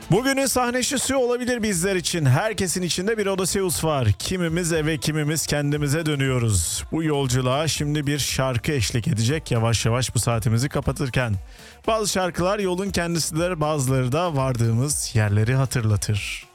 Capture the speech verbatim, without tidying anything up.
Bugünün sahneşisi olabilir bizler için. Herkesin içinde bir Odysseus var. Kimimiz eve, kimimiz kendimize dönüyoruz. Bu yolculuğa şimdi bir şarkı eşlik edecek yavaş yavaş bu saatimizi kapatırken. Bazı şarkılar yolun kendisidir, bazıları da vardığımız yerleri hatırlatır.